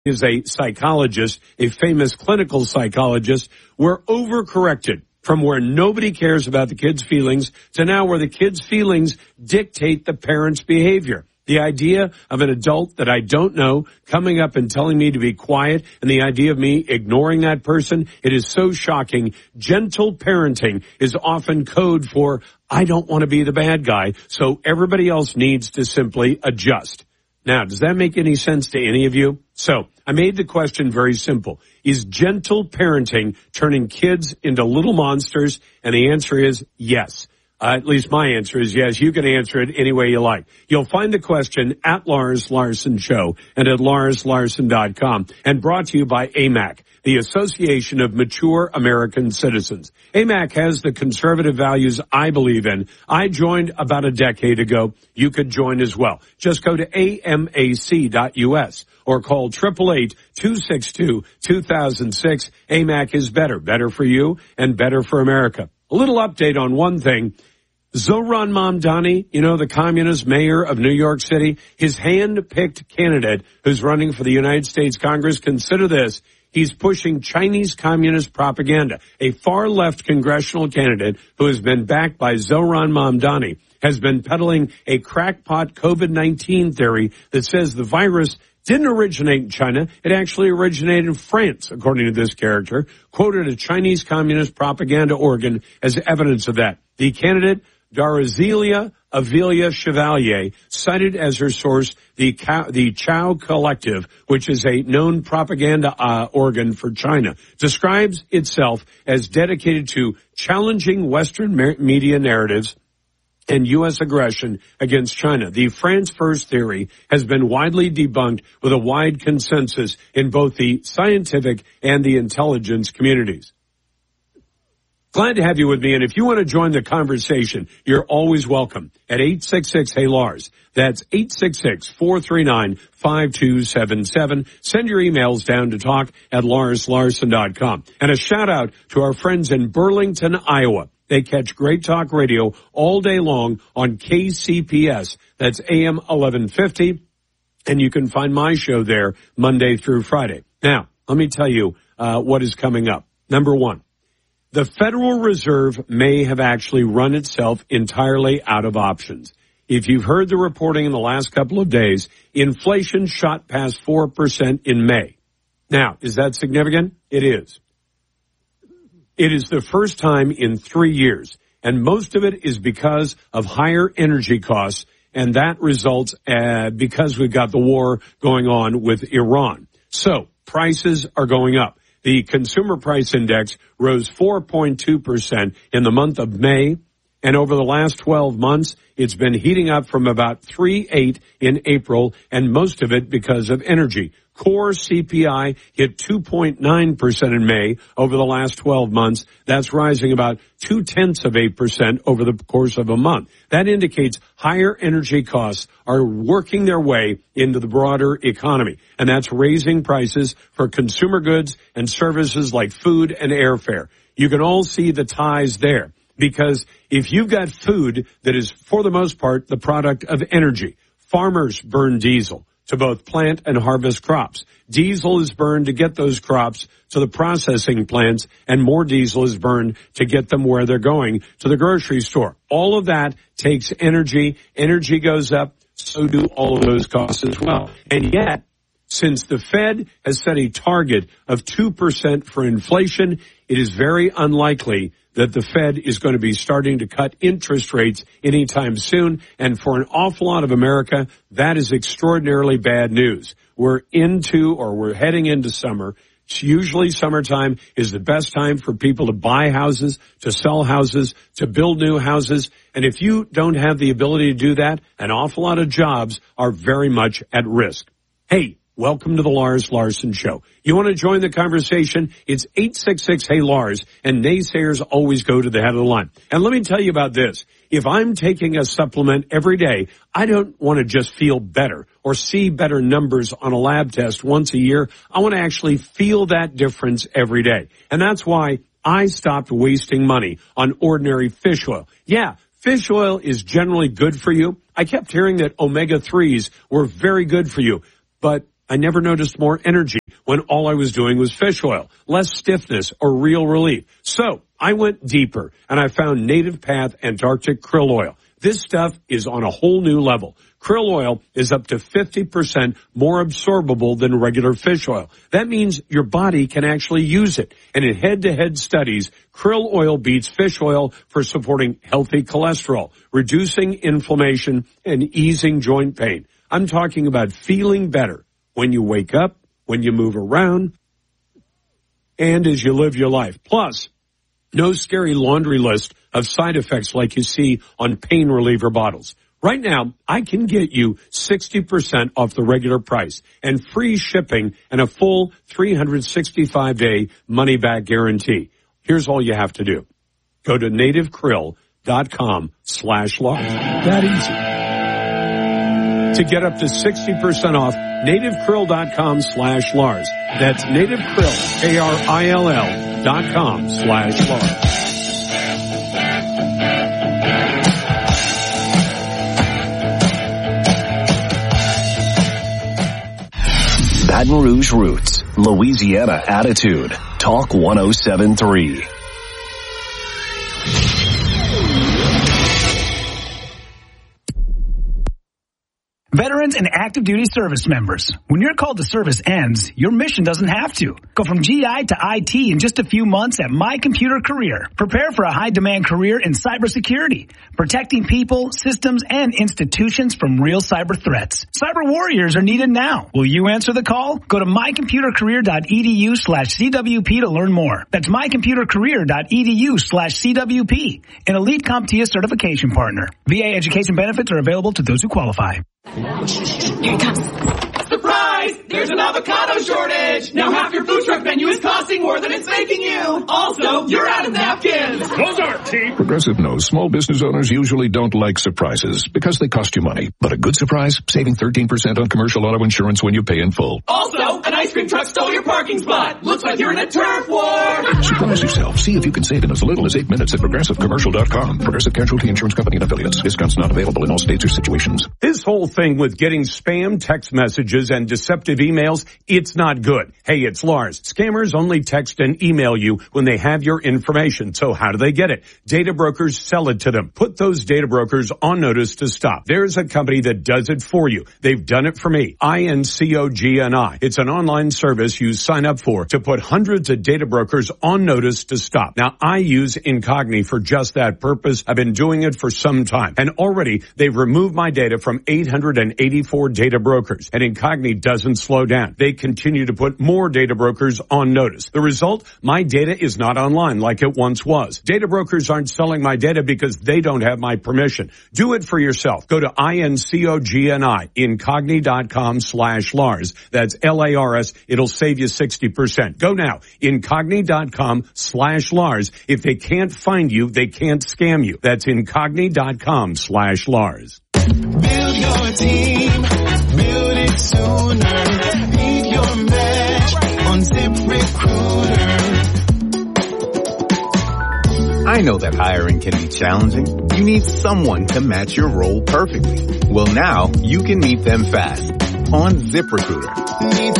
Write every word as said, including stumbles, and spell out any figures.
is a psychologist, a famous clinical psychologist. We're overcorrected from where nobody cares about the kids' feelings to now where the kids' feelings dictate the parents' behavior. The idea of an adult that I don't know coming up and telling me to be quiet, and the idea of me ignoring that person, it is so shocking. Gentle parenting is often code for, I don't want to be the bad guy, so everybody else needs to simply adjust. Now, does that make any sense to any of you? So, I made the question very simple. Is gentle parenting turning kids into little monsters? And the answer is yes. Uh, at least my answer is yes. You can answer it any way you like. You'll find the question at Lars Larson Show and at lars larson dot com, and brought to you by A M A C, the Association of Mature American Citizens. A M A C has the conservative values I believe in. I joined about a decade ago. You could join as well. Just go to A M A C dot U S or call eight eight eight, two six two, two thousand six. A M A C is better. Better for you and better for America. A little update on one thing. Zohran Mamdani, you know, the communist mayor of New York City, his hand-picked candidate who's running for the United States Congress, consider this, he's pushing Chinese communist propaganda. A far-left congressional candidate who has been backed by Zohran Mamdani has been peddling a crackpot COVID nineteen theory that says the virus didn't originate in China. It actually originated in France, according to this character, quoted a Chinese communist propaganda organ as evidence of that. The candidate, Darazilia Avilia Chevalier, cited as her source the the Chao Collective, which is a known propaganda uh, organ for China, describes itself as dedicated to challenging Western media narratives and U S aggression against China. The France First theory has been widely debunked with a wide consensus in both the scientific and the intelligence communities. Glad to have you with me, and if you want to join the conversation, you're always welcome at eight six six, Hey Lars. That's eight six six, four three nine, five two seven seven. Send your emails down to talk at lars larson dot com. And a shout-out to our friends in Burlington, Iowa. They catch Great Talk Radio all day long on K C P S. That's A M eleven fifty, and you can find my show there Monday through Friday. Now, let me tell you uh, what is coming up. Number one. The Federal Reserve may have actually run itself entirely out of options. If you've heard the reporting in the last couple of days, inflation shot past four percent in May. Now, is that significant? It is. It is the first time in three years, and most of it is because of higher energy costs, and that results uh, because we've got the war going on with Iran. So, prices are going up. The Consumer Price Index rose four point two percent in the month of May, and over the last twelve months, it's been heating up from about three point eight in April, and most of it because of energy. Core C P I hit two point nine percent in May over the last twelve months. That's rising about two-tenths of eight percent over the course of a month. That indicates higher energy costs are working their way into the broader economy, and that's raising prices for consumer goods and services like food and airfare. You can all see the ties there, because if you've got food that is, for the most part, the product of energy, farmers burn diesel to both plant and harvest crops. Diesel is burned to get those crops to the processing plants, and more diesel is burned to get them where they're going, to the grocery store. All of that takes energy. Energy goes up, so do all of those costs as well. And yet, since the Fed has set a target of two percent for inflation, it is very unlikely that the Fed is going to be starting to cut interest rates anytime soon. And for an awful lot of America, that is extraordinarily bad news. We're into, or we're heading into summer. It's usually summertime is the best time for people to buy houses, to sell houses, to build new houses. And if you don't have the ability to do that, an awful lot of jobs are very much at risk. Hey, welcome to the Lars Larson Show. You want to join the conversation? It's eight six six, Hey Lars, and naysayers always go to the head of the line. And let me tell you about this. If I'm taking a supplement every day, I don't want to just feel better or see better numbers on a lab test once a year. I want to actually feel that difference every day. And that's why I stopped wasting money on ordinary fish oil. Yeah, fish oil is generally good for you. I kept hearing that omega threes were very good for you, but I never noticed more energy when all I was doing was fish oil, less stiffness or real relief. So I went deeper and I found Native Path Antarctic Krill Oil. This stuff is on a whole new level. Krill oil is up to fifty percent more absorbable than regular fish oil. That means your body can actually use it. And in head-to-head studies, krill oil beats fish oil for supporting healthy cholesterol, reducing inflammation, and easing joint pain. I'm talking about feeling better when you wake up, when you move around, and as you live your life. Plus, no scary laundry list of side effects like you see on pain reliever bottles. Right now, I can get you sixty percent off the regular price and free shipping and a full three hundred sixty-five day money-back guarantee. Here's all you have to do. Go to nativekrill.com slash Lars. That easy. To get up to sixty percent off, nativekrill.com slash Lars. That's nativekrill, K R I L L dot com slash Lars. Baton Rouge Roots, Louisiana Attitude, Talk one oh seven point three. Veterans and active duty service members, when your call to service ends, your mission doesn't have to. Go from G I to I T in just a few months at My Computer Career. Prepare for a high-demand career in cybersecurity, protecting people, systems, and institutions from real cyber threats. Cyber warriors are needed now. Will you answer the call? Go to mycomputercareer.edu slash CWP to learn more. That's mycomputercareer.edu slash CWP, an elite CompTIA certification partner. V A education benefits are available to those who qualify. Here it comes. Surprise! There's an avocado shortage! Now half your food truck menu is costing more than it's making you! Also, you're out of napkins! Those aren't cheap! Progressive knows small business owners usually don't like surprises because they cost you money. But a good surprise, saving thirteen percent on commercial auto insurance when you pay in full. Also, an ice cream truck stole your parking spot! Looks like you're in a turf war! Surprise yourself. See if you can save in as little as eight minutes at progressive commercial dot com. Progressive Casualty Insurance Company and Affiliates. Discounts not available in all states or situations. This whole thing with getting spam text messages and deceptive emails, it's not good. Hey, it's Lars. Scammers only text and email you when they have your information. So how do they get it? Data brokers sell it to them. Put those data brokers on notice to stop. There's a company that does it for you. They've done it for me. I N C O G N I. It's an online service you sign up for to put hundreds of data brokers on notice to stop. Now, I use Incogni for just that purpose. I've been doing it for some time. And already they've removed my data from eight hundred eighty-four data brokers. And Incogni doesn't slow down. They continue to put more data brokers on notice. The result? My data is not online like it once was. Data brokers aren't selling my data because they don't have my permission. Do it for yourself. Go to I N C O G N I, incogni.com slash Lars. That's L A R S. It'll save you sixty percent. Go now, incogni.com slash Lars. If they can't find you, they can't scam you. That's incogni.com slash Lars. Build your team, build it sooner. Need your match on ZipRecruiter. I know that hiring can be challenging. You need someone to match your role perfectly. Well, now you can meet them fast on ZipRecruiter. Need